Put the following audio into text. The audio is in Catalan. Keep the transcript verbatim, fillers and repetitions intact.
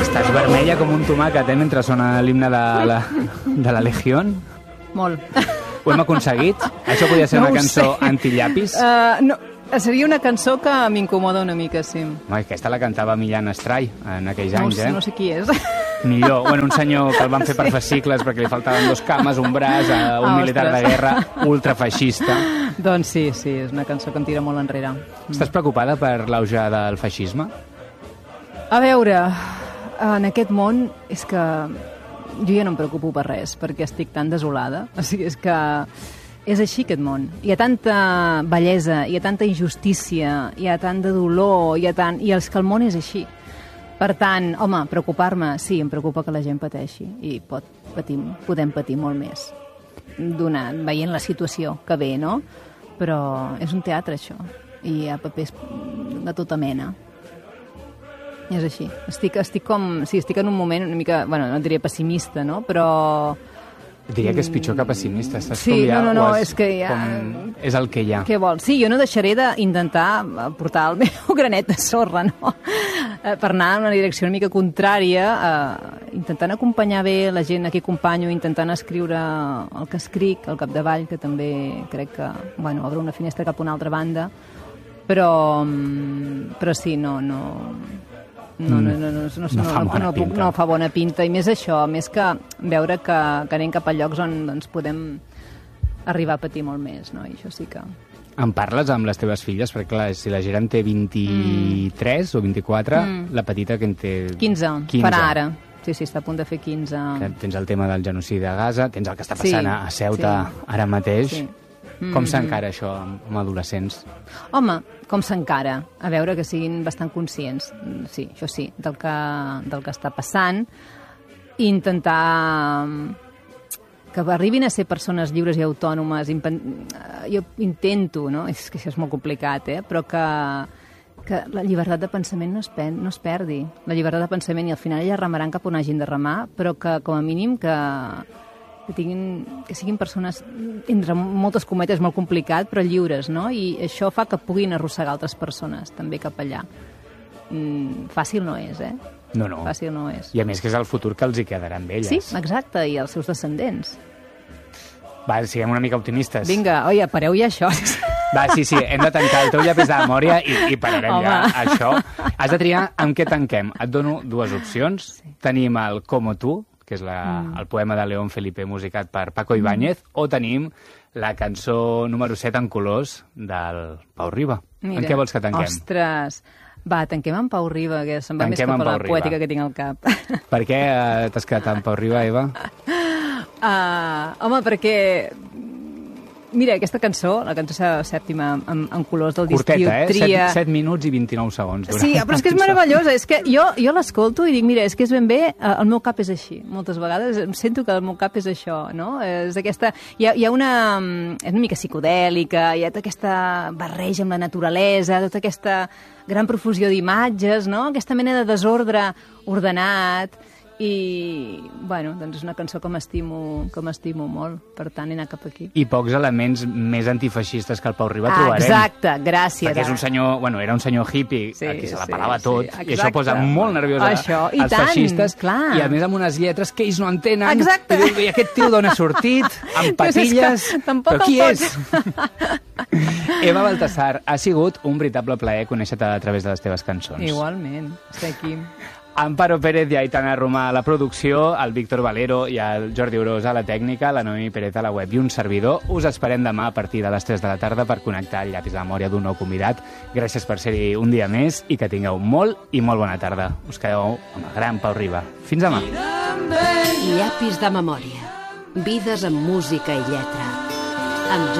Estàs vermella com un tomàquet, eh, mentre sona l'himne de la, de la Legión. Molt. Ho hem aconseguit? Això podria ser No una ho cançó sé. antillapis? Uh, no, seria una cançó que m'incomoda una mica, sí. Home, aquesta la cantava Millán Astray en aquells No, ho anys, sé, eh? no sé qui és. Millor. Bueno, un senyor que el van fer per fascicles perquè li faltaven dos cames, un braç, eh, un Ah, militar de ostres. guerra ultrafeixista. Doncs sí, sí, és una cançó que em tira molt enrere. Estàs preocupada per l'auge del feixisme? A veure, en aquest món és que jo ja no em preocupo per res, perquè estic tan desolada. O sigui, és que és així aquest món. Hi ha tanta bellesa, hi ha tanta injustícia, hi ha tant de dolor, hi ha tant... i és que el món és així. Per tant, home, preocupar-me, sí, em preocupa que la gent pateixi i pot patir, podem patir molt més donant, veient la situació que ve, no? Però és un teatre, això, i hi ha papers de tota mena. És així. Estic, estic com... Sí, estic en un moment una mica... Bueno, no diria pessimista, no? Però... Diria que és pitjor que pessimista. Estàs Sí, com ja, no, no, no, ho has- és que ja- com és el que hi ha. Què vols? Sí, jo no deixaré d'intentar portar el meu granet de sorra, no? Eh, Per anar en una direcció una mica contrària, eh, intentant acompanyar bé la gent a qui acompanyo, intentant escriure el que escric al capdavall, que també crec que, bueno, obre una finestra cap a una altra banda, però, mm, però sí, no, no, no, no, no, no, no, No fa no, bona no, puc- pinta. no fa bona pinta, i més això, més que veure que, que anem cap a llocs on doncs, podem arribar a patir molt més, no? I això sí que... En parles amb les teves filles? Perquè, clar, si la Gira en té vint-i-tres o vint-i-quatre, Mm. la petita que en té... quinze, quinze. farà ara. Sí, sí, està a punt de fer quinze. Que tens el tema del genocidi a Gaza, tens el que està Sí, passant a Ceuta sí. ara mateix. Sí. Com Mm. s'encara això amb, amb adolescents? Home, com s'encara? A veure que siguin bastant conscients, sí, això sí, del que, del que està passant, i intentar que arribin a ser persones lliures i autònomes. Impen- Jo intento, no? És que això és molt complicat, eh? Però que, que la llibertat de pensament no es, pen, no es perdi. La llibertat de pensament, i al final elles remaran cap on hagin de remar, però que, com a mínim, que, que, tinguin, que siguin persones, entre moltes cometes, molt complicat, però lliures, no? I això fa que puguin arrossegar altres persones també cap allà. Mm, fàcil no és, eh? No, no. Fàcil no és. I a més que és el futur que els hi quedarà amb elles. Sí, exacte, i els seus descendents. Va, siguem una mica optimistes. Vinga, oi, pareu ja això. Va, sí, sí, hem de tancar el teu llapis de memòria i, i pararem Home. ja això. Has de triar amb què tanquem. Et dono dues opcions. Sí. Tenim el Como tu, que és la, mm. el poema de León Felipe musicat per Paco Ibáñez, mm. o tenim la cançó número set en colors del Pau Riba. Mira, en què vols que tanquem? Ostres, va, tanquem amb Pau Riba, que se'n va Tanquem més cap amb a la Pau Riba. poètica que tinc al cap. Per què eh, t'has quedat amb Pau Riba, Eva? Uh, home, perquè... Mira, aquesta cançó, la cançó sèptima en, en colors del disc Curteta, eh? Tria... set minuts i vint-i-nou segons. dura Sí, però és que és meravellosa. És que jo, jo l'escolto i dic, mira, és que és ben bé, eh, el meu cap és així. Moltes vegades em sento que el meu cap és això, no? És aquesta... Hi ha, hi ha una... És una mica psicodèlica, hi ha tota aquesta barreja amb la naturalesa, tota aquesta gran profusió d'imatges, no? Aquesta mena de desordre ordenat. I, bueno, doncs és una cançó que m'estimo que m'estimo molt, per tant he anat cap aquí. I pocs elements més antifeixistes que el Pau Riba Ah, trobarem. exacte, gràcies. Perquè és un senyor, bueno, era un senyor hippie Sí, a qui se la sí, pelava sí, tot, exacte. i això posa molt nerviós a, Això, i als tant, feixistes, clar. i a més amb unes lletres que ells no entenen. Exacte. I, diu, I aquest tio d'on ha sortit? Amb Pues és que patilles? tampoc Però qui el és? Eva Baltasar, ha sigut un veritable plaer conèixer-te a través de les teves cançons. Igualment, estic aquí. Amparo Pérez i Aitana Romà a la producció, el Víctor Valero i el Jordi Urós a la tècnica, la Noemi Pérez a la web i un servidor. Us esperem demà a partir de les tres de la tarda per connectar el llapis de memòria d'un nou convidat. Gràcies per ser-hi un dia més i que tingueu molt i molt bona tarda. Us quedeu amb el gran Pau Riba. Fins demà. Llapis de memòria. Vides amb música i lletra. Amb